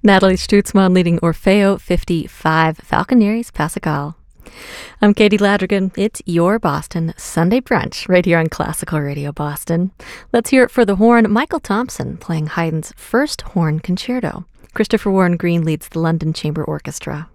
Natalie Stutzman leading Orfeo 55, Falconiere's Pascal. I'm Katie Ladrigan. It's your Boston Sunday brunch right here on Classical Radio Boston. Let's hear it for the horn. Michael Thompson playing Haydn's first horn concerto. Christopher Warren Green leads the London Chamber Orchestra.